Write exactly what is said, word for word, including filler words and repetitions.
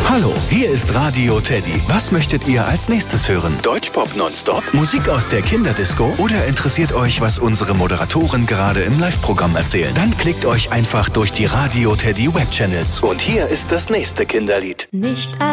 Hallo, hier ist Radio Teddy. Was möchtet ihr als nächstes hören? Deutschpop nonstop? Musik aus der Kinderdisco? Oder interessiert euch, was unsere Moderatoren gerade im Live-Programm erzählen? Dann klickt euch einfach durch die Radio Teddy Webchannels. Und hier ist das nächste Kinderlied. Nicht